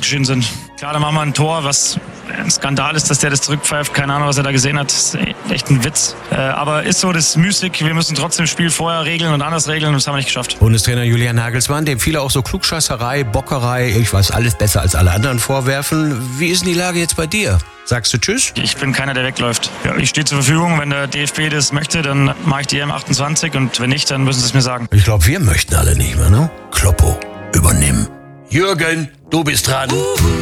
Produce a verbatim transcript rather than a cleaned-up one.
ausgeschieden sind. Klar, da machen wir ein Tor, was ein Skandal ist, dass der das zurückpfeift. Keine Ahnung, was er da gesehen hat. Das ist echt ein Witz. Äh, aber ist so, das ist Mystik. Wir müssen trotzdem das Spiel vorher regeln und anders regeln und das haben wir nicht geschafft. Bundestrainer Julian Nagelsmann, dem viele auch so Klugscheißerei, Bockerei, ich weiß alles besser als alle anderen vorwerfen. Wie ist denn die Lage jetzt bei dir? Sagst du Tschüss? Ich bin keiner, der wegläuft. Ja, ich stehe zur Verfügung. Wenn der D F B das möchte, dann mache ich die E M achtundzwanzig und wenn nicht, dann müssen sie es mir sagen. Ich glaube, wir möchten alle nicht mehr, ne? Kloppo, übernimm. Jürgen, du bist dran.